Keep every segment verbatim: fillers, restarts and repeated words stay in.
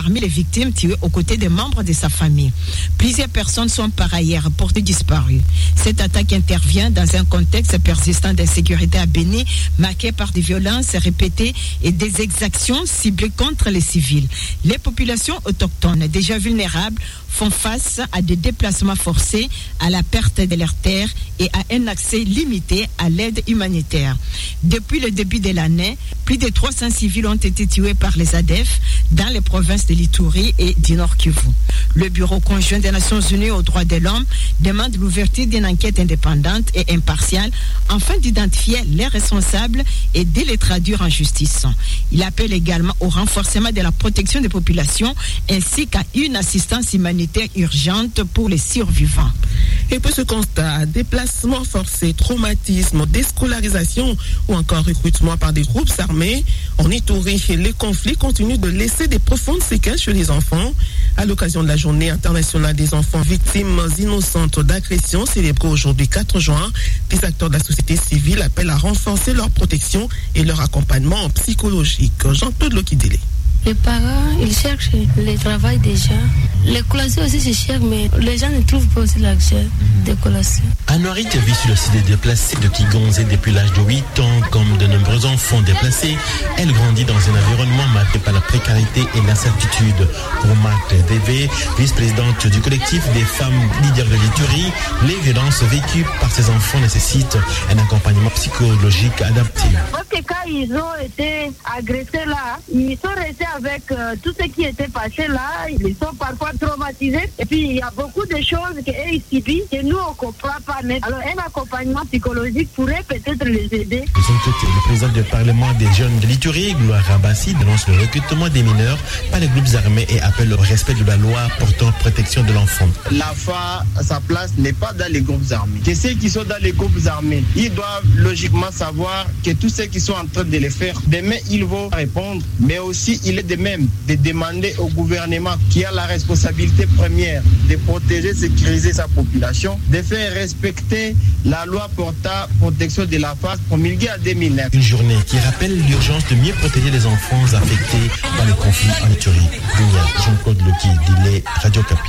parmi les victimes tuées aux côtés des membres de sa famille. Plusieurs personnes sont par ailleurs portées disparues. Cette attaque intervient dans un contexte persistant d'insécurité à Béni, marqué par des violences répétées et des exactions ciblées contre les civils. Les populations autochtones, déjà vulnérables, font face à des déplacements forcés, à la perte de leurs terres et à un accès limité à l'aide humanitaire. Depuis le début de l'année, plus de trois cents civils ont été tués par les A D F dans les provinces de l'Ituri et du Nord Kivu. Le Bureau conjoint des Nations Unies aux droits de l'homme demande l'ouverture d'une enquête indépendante et impartiale afin d'identifier les responsables et de les traduire en justice. Il appelle également au renforcement de la protection des populations ainsi qu'à une assistance humanitaire urgente pour les survivants. Et puis ce constat, déplacement forcé, traumatisme, déscolarisation ou encore recrutement par des groupes armés, en Ituri, les conflits continuent de laisser des profondes séquelles chez les enfants. À l'occasion de la journée internationale des enfants victimes innocentes d'agressions célébrée aujourd'hui quatre juin, les acteurs de la société civile appellent à renforcer leur protection et leur accompagnement psychologique. Jean-Claude Lokidele. Les parents, ils cherchent le travail déjà. Les colations aussi, c'est cher, mais les gens ne trouvent pas aussi l'argent des collations. Anorit vit sur le site des déplacés de Kigonzé depuis l'âge de huit ans. Comme de nombreux enfants déplacés, elle grandit dans un environnement marqué par la précarité et l'incertitude. Pour Marthe Dévé, vice-présidente du collectif des femmes leaders de l'Ituri, les violences vécues par ces enfants nécessitent un accompagnement psychologique adapté. Parce que quand ils ont été agressés là, ils sont restés avec euh, tout ce qui était passé là, ils sont parfois traumatisés. Et puis il y a beaucoup de choses qu'ils subissent que nous on ne comprend pas. Mais alors un accompagnement psychologique pourrait peut-être les aider. De son côté, le président du Parlement des jeunes de l'Ituri, Gloire Rabassi, dénonce le recrutement des mineurs par les groupes armés et appelle au respect de la loi portant protection de l'enfant. La F A, sa place n'est pas dans les groupes armés. Que ceux qui sont dans les groupes armés, ils doivent logiquement savoir que tous ceux qui sont en train de les faire, demain ils vont répondre, mais aussi il est de même de demander au gouvernement qui a la responsabilité première de protéger, sécuriser sa population, de faire respecter la loi portant protection de la F A promulguée en deux mille neuf. Une journée qui rappelle l'urgence de mieux protéger les enfants affectés par les conflits en Ituri. Jean-Claude Loki, Dilé, Radio Kapi.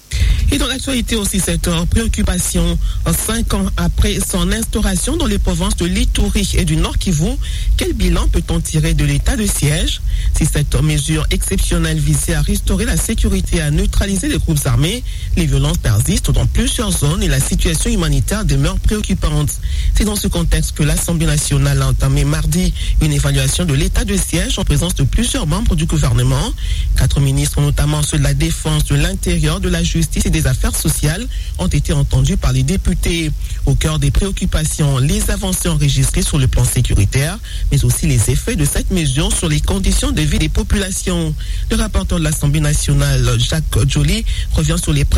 Et dans l'actualité aussi, cette préoccupation, cinq ans après son instauration dans les provinces de l'Ituri et du Nord Kivu, quel bilan peut-on tirer de l'état de siège? Si cette mesure exceptionnelle visait à restaurer la sécurité et à neutraliser les groupes armés, les violences persistent dans plusieurs zones et la situation humanitaire demeure préoccupante. C'est dans ce contexte que l'Assemblée nationale a entamé mardi une évaluation de l'état de siège en présence de plusieurs membres du gouvernement. Quatre ministres, notamment ceux de la Défense, de l'Intérieur, de la Justice et des Affaires sociales, ont été entendus par les députés. Au cœur des préoccupations, les avancées enregistrées sur le plan sécuritaire, mais aussi les effets de cette mesure sur les conditions de vie des populations. Le rapporteur de l'Assemblée nationale, Jacques Joly, revient sur les